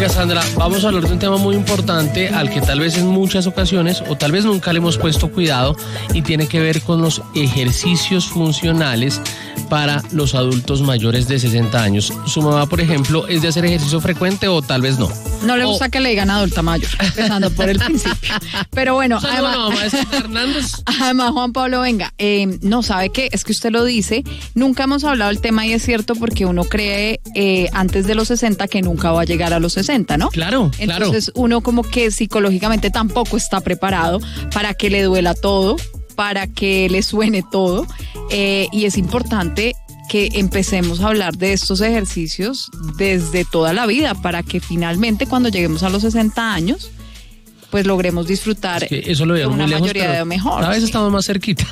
Sandra, vamos a hablar de un tema muy importante al que tal vez en muchas ocasiones o tal vez nunca le hemos puesto cuidado y tiene que ver con los ejercicios funcionales para los adultos mayores de 60 años. Su mamá, por ejemplo, ¿es de hacer ejercicio frecuente o tal vez no? No le gusta que le digan adulta mayor, empezando por el principio. Pero bueno, además, mamá de Sandra Hernández. Además, Juan Pablo, venga, no sabe qué, es que usted lo dice, nunca hemos hablado del tema y es cierto porque uno cree antes de los 60 que nunca va a llegar a los 60, ¿no? Claro, Entonces uno como que psicológicamente tampoco está preparado para que le duela todo, para que le suene todo, y es importante que empecemos a hablar de estos ejercicios desde toda la vida para que finalmente cuando lleguemos a los 60 años pues logremos disfrutar eso lo de una muy lejos, mayoría de mejor. Cada vez estamos más cerquita.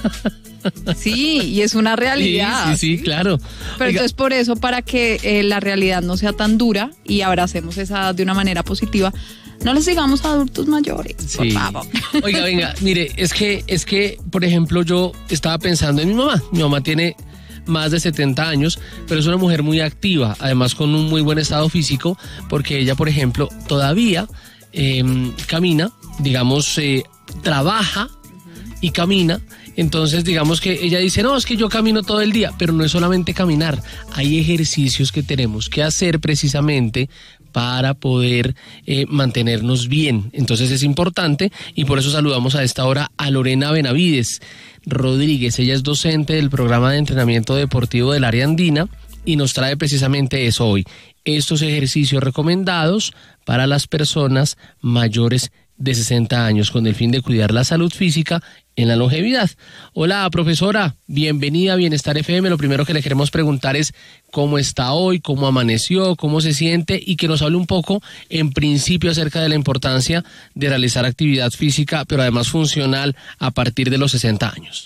Sí, y es una realidad. Sí, claro. Pero entonces por eso, para que la realidad no sea tan dura y abracemos esa de una manera positiva, no les digamos a adultos mayores, por favor. Oiga, venga, mire, es que, por ejemplo, yo estaba pensando en mi mamá. Mi mamá tiene más de 70 años, pero es una mujer muy activa, además con un muy buen estado físico, porque ella, por ejemplo, todavía camina, digamos, trabaja y camina. Entonces, digamos que ella dice, no, es que yo camino todo el día, pero no es solamente caminar, hay ejercicios que tenemos que hacer precisamente para poder mantenernos bien. Entonces es importante y por eso saludamos a esta hora a Lorena Benavides Rodríguez. Ella es docente del programa de entrenamiento deportivo del área andina y nos trae precisamente eso hoy, estos ejercicios recomendados para las personas mayores de 60 años con el fin de cuidar la salud física en la longevidad. Hola, profesora, bienvenida a Bienestar FM. Lo primero que le queremos preguntar es cómo está hoy, cómo amaneció, cómo se siente y que nos hable un poco en principio acerca de la importancia de realizar actividad física, pero además funcional a partir de los 60 años.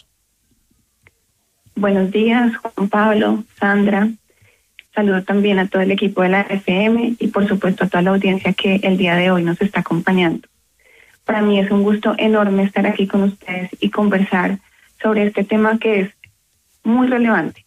Buenos días, Juan Pablo, Sandra. Saludo también a todo el equipo de la FM y por supuesto a toda la audiencia que el día de hoy nos está acompañando. Para mí es un gusto enorme estar aquí con ustedes y conversar sobre este tema que es muy relevante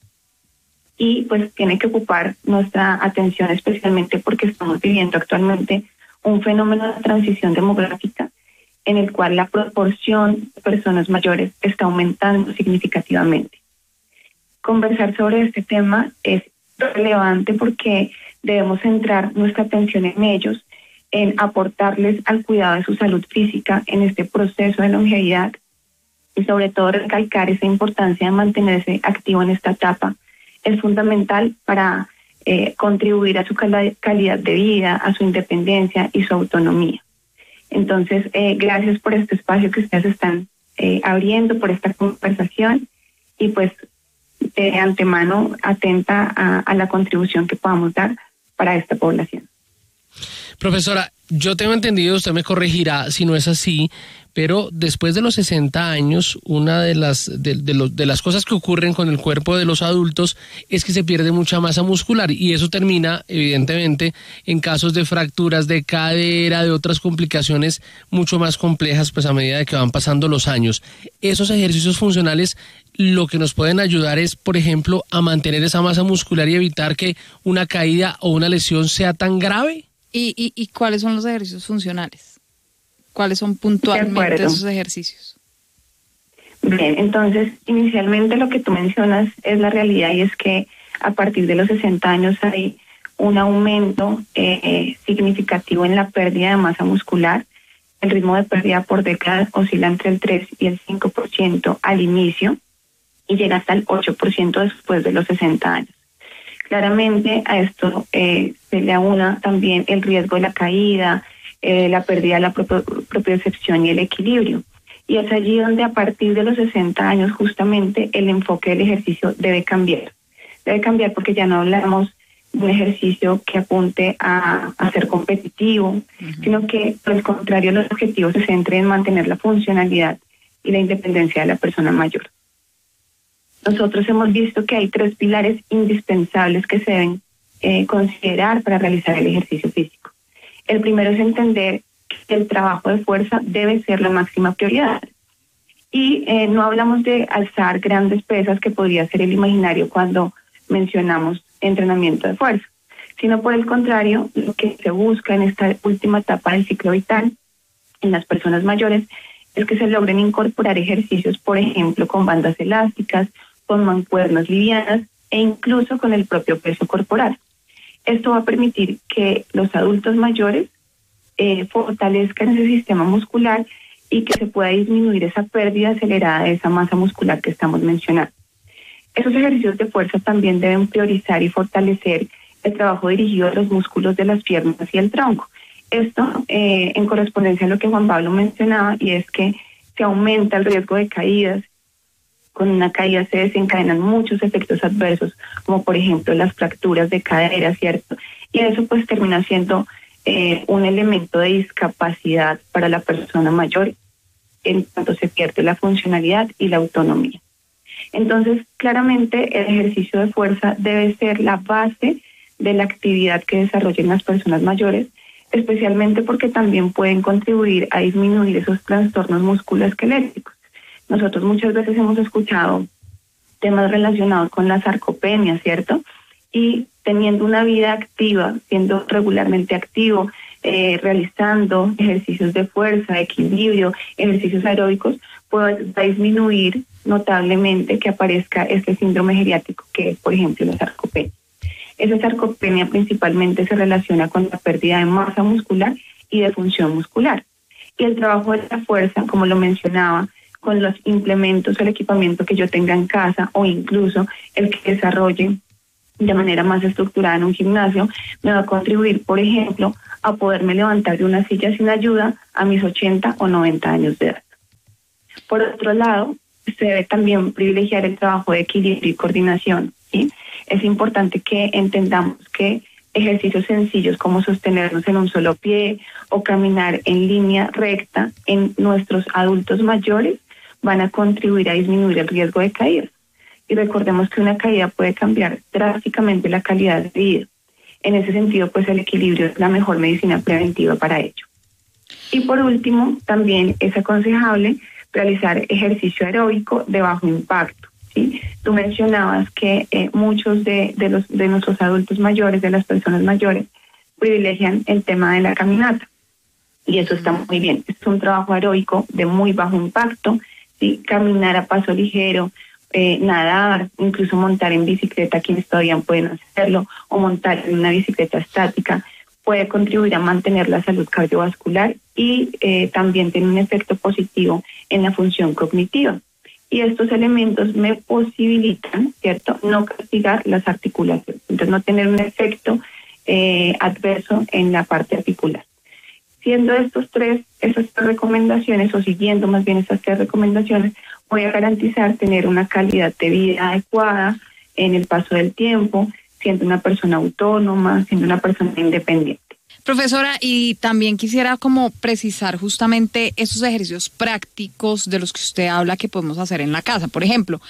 y pues tiene que ocupar nuestra atención especialmente porque estamos viviendo actualmente un fenómeno de transición demográfica en el cual la proporción de personas mayores está aumentando significativamente. Conversar sobre este tema es relevante porque debemos centrar nuestra atención en ellos, en aportarles al cuidado de su salud física en este proceso de longevidad y sobre todo recalcar esa importancia de mantenerse activo en esta etapa. Es fundamental para contribuir a su calidad de vida, a su independencia y su autonomía. Entonces, gracias por este espacio que ustedes están abriendo, por esta conversación y pues de antemano atenta a la contribución que podamos dar para esta población. Profesora, yo tengo entendido, usted me corregirá si no es así, pero después de los 60 años, una de las cosas que ocurren con el cuerpo de los adultos es que se pierde mucha masa muscular y eso termina, evidentemente, en casos de fracturas de cadera, de otras complicaciones mucho más complejas, pues a medida de que van pasando los años. Esos ejercicios funcionales lo que nos pueden ayudar es, por ejemplo, a mantener esa masa muscular y evitar que una caída o una lesión sea tan grave. ¿Y cuáles son los ejercicios funcionales? ¿Cuáles son puntualmente esos ejercicios? Bien, entonces, inicialmente lo que tú mencionas es la realidad y es que a partir de los 60 años hay un aumento significativo en la pérdida de masa muscular. El ritmo de pérdida por década oscila entre el 3 y el 5% al inicio y llega hasta el 8% después de los 60 años. Claramente a esto se le aúna también el riesgo de la caída, la pérdida de la propiocepción y el equilibrio. Y es allí donde a partir de los 60 años justamente el enfoque del ejercicio debe cambiar. Debe cambiar porque ya no hablamos de un ejercicio que apunte a ser competitivo, sino que por el contrario los objetivos se centren en mantener la funcionalidad y la independencia de la persona mayor. Nosotros hemos visto que hay 3 pilares indispensables que se deben considerar para realizar el ejercicio físico. El primero es entender que el trabajo de fuerza debe ser la máxima prioridad. Y no hablamos de alzar grandes pesas, que podría ser el imaginario cuando mencionamos entrenamiento de fuerza, sino por el contrario, lo que se busca en esta última etapa del ciclo vital en las personas mayores es que se logren incorporar ejercicios, por ejemplo, con bandas elásticas, con mancuernas livianas e incluso con el propio peso corporal. Esto va a permitir que los adultos mayores fortalezcan ese sistema muscular y que se pueda disminuir esa pérdida acelerada de esa masa muscular que estamos mencionando. Esos ejercicios de fuerza también deben priorizar y fortalecer el trabajo dirigido a los músculos de las piernas y el tronco. Esto en correspondencia a lo que Juan Pablo mencionaba, y es que se aumenta el riesgo de caídas. Con una caída se desencadenan muchos efectos adversos, como por ejemplo las fracturas de cadera, ¿cierto? Y eso pues termina siendo un elemento de discapacidad para la persona mayor en cuanto se pierde la funcionalidad y la autonomía. Entonces, claramente el ejercicio de fuerza debe ser la base de la actividad que desarrollen las personas mayores, especialmente porque también pueden contribuir a disminuir esos trastornos musculoesqueléticos. Nosotros muchas veces hemos escuchado temas relacionados con la sarcopenia, ¿cierto? Y teniendo una vida activa, siendo regularmente activo, realizando ejercicios de fuerza, de equilibrio, ejercicios aeróbicos, puede disminuir notablemente que aparezca este síndrome geriátrico que es, por ejemplo, la sarcopenia. Esa sarcopenia principalmente se relaciona con la pérdida de masa muscular y de función muscular. Y el trabajo de la fuerza, como lo mencionaba, con los implementos, el equipamiento que yo tenga en casa o incluso el que desarrolle de manera más estructurada en un gimnasio, me va a contribuir, por ejemplo, a poderme levantar de una silla sin ayuda a mis 80 o 90 años de edad. Por otro lado, se debe también privilegiar el trabajo de equilibrio y coordinación, ¿sí? Es importante que entendamos que ejercicios sencillos como sostenernos en un solo pie o caminar en línea recta en nuestros adultos mayores van a contribuir a disminuir el riesgo de caída. Y recordemos que una caída puede cambiar drásticamente la calidad de vida. En ese sentido, pues el equilibrio es la mejor medicina preventiva para ello. Y por último, también es aconsejable realizar ejercicio aeróbico de bajo impacto, ¿sí? Tú mencionabas que muchos de nuestros adultos mayores, de las personas mayores, privilegian el tema de la caminata. Y eso está muy bien. Es un trabajo aeróbico de muy bajo impacto, ¿sí? Caminar a paso ligero, nadar, incluso montar en bicicleta, quienes todavía pueden hacerlo, o montar en una bicicleta estática, puede contribuir a mantener la salud cardiovascular y también tiene un efecto positivo en la función cognitiva. Y estos elementos me posibilitan, ¿cierto?, no castigar las articulaciones, entonces no tener un efecto adverso en la parte articular. Siendo esas tres recomendaciones, o siguiendo más bien esas tres recomendaciones, voy a garantizar tener una calidad de vida adecuada en el paso del tiempo, siendo una persona autónoma, siendo una persona independiente. Profesora, y también quisiera como precisar justamente esos ejercicios prácticos de los que usted habla que podemos hacer en la casa. Por ejemplo,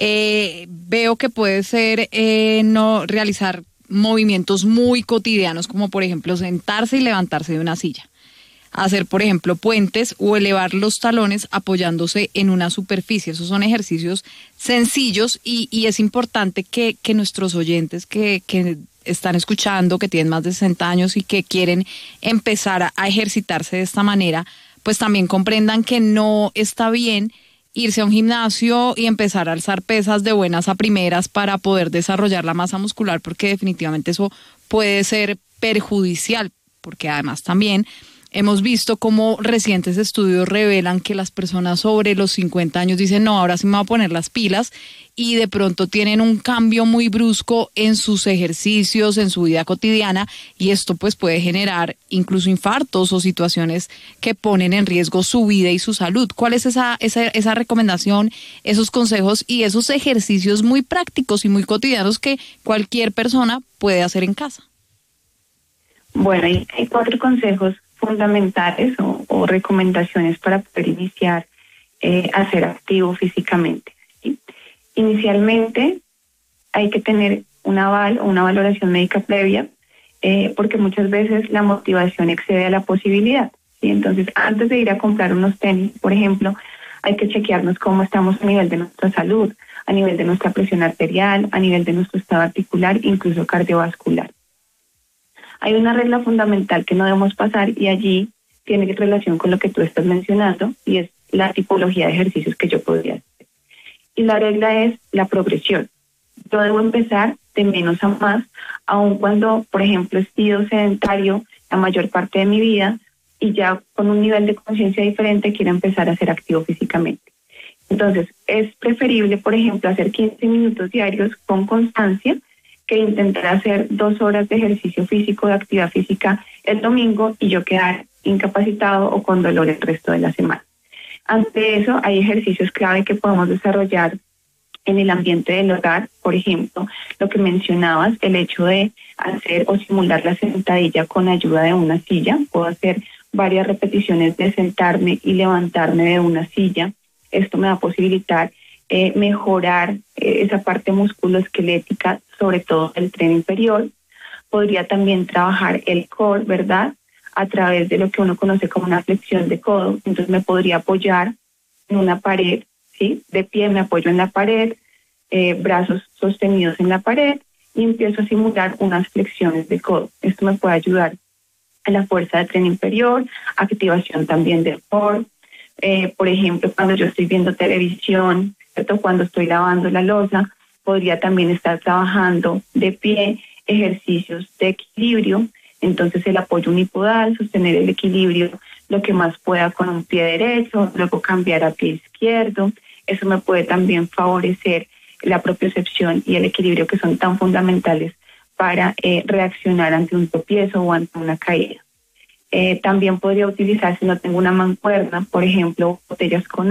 veo que puede ser no realizar movimientos muy cotidianos, como por ejemplo sentarse y levantarse de una silla. Hacer, por ejemplo, puentes o elevar los talones apoyándose en una superficie. Esos son ejercicios sencillos y es importante que nuestros oyentes que están escuchando, que tienen más de 60 años y que quieren empezar a ejercitarse de esta manera, pues también comprendan que no está bien irse a un gimnasio y empezar a alzar pesas de buenas a primeras para poder desarrollar la masa muscular, porque definitivamente eso puede ser perjudicial, porque además también hemos visto cómo recientes estudios revelan que las personas sobre los 50 años dicen, no, ahora sí me voy a poner las pilas, y de pronto tienen un cambio muy brusco en sus ejercicios, en su vida cotidiana, y esto pues puede generar incluso infartos o situaciones que ponen en riesgo su vida y su salud. ¿Cuál es esa recomendación, esos consejos y esos ejercicios muy prácticos y muy cotidianos que cualquier persona puede hacer en casa? Bueno, hay 4 consejos fundamentales o recomendaciones para poder iniciar a ser activo físicamente, ¿sí? Inicialmente hay que tener un aval o una valoración médica previa, porque muchas veces la motivación excede a la posibilidad, ¿sí? Entonces, antes de ir a comprar unos tenis, por ejemplo, hay que chequearnos cómo estamos a nivel de nuestra salud, a nivel de nuestra presión arterial, a nivel de nuestro estado articular, incluso cardiovascular. Hay una regla fundamental que no debemos pasar y allí tiene relación con lo que tú estás mencionando y es la tipología de ejercicios que yo podría hacer. Y la regla es la progresión. Yo debo empezar de menos a más, aun cuando, por ejemplo, he sido sedentario la mayor parte de mi vida y ya con un nivel de conciencia diferente quiero empezar a ser activo físicamente. Entonces, es preferible, por ejemplo, hacer 15 minutos diarios con constancia que intentar hacer 2 horas de ejercicio físico, de actividad física el domingo y yo quedar incapacitado o con dolor el resto de la semana. Ante eso, hay ejercicios clave que podemos desarrollar en el ambiente del hogar, por ejemplo, lo que mencionabas, el hecho de hacer o simular la sentadilla con ayuda de una silla. Puedo hacer varias repeticiones de sentarme y levantarme de una silla. Esto me va a posibilitar mejorar esa parte musculoesquelética, sobre todo el tren inferior. Podría también trabajar el core, ¿verdad?, a través de lo que uno conoce como una flexión de codo. Entonces me podría apoyar en una pared, ¿sí? De pie me apoyo en la pared, brazos sostenidos en la pared y empiezo a simular unas flexiones de codo. Esto me puede ayudar a la fuerza del tren inferior, activación también del core. Por ejemplo, cuando yo estoy viendo televisión, ¿cierto?, cuando estoy lavando la loza, podría también estar trabajando de pie, ejercicios de equilibrio. Entonces el apoyo unipodal, sostener el equilibrio lo que más pueda con un pie derecho, luego cambiar a pie izquierdo. Eso me puede también favorecer la propiocepción y el equilibrio que son tan fundamentales para reaccionar ante un tropiezo o ante una caída. También podría utilizar, si no tengo una mancuerna, por ejemplo, botellas con